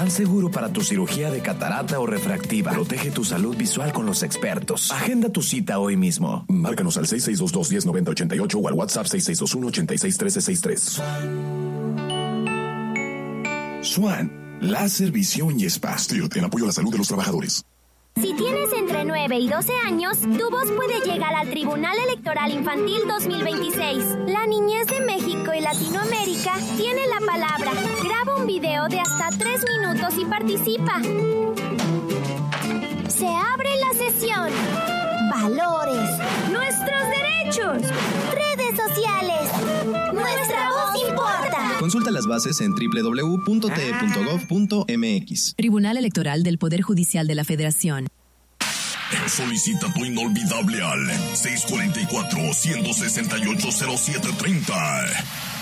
plan seguro para tu cirugía de catarata o refractiva. Protege tu salud visual con los expertos. Agenda tu cita hoy mismo. Márcanos al 6622-109088 o al WhatsApp 6621-861363. Swan, láser, visión y spa. STILT, en apoyo a la salud de los trabajadores. Si tienes entre 9 y 12 años, tu voz puede llegar al Tribunal Electoral Infantil 2026. La niñez de México y Latinoamérica tiene la palabra. Graba un video de hasta 3 minutos y participa. Se abre la sesión. Valores. Nuestros derechos. Redes sociales. Nuestra voz importa. Consulta las bases en www.te.gov.mx. Tribunal Electoral del Poder Judicial de la Federación. Solicita tu inolvidable al 644-168-0730.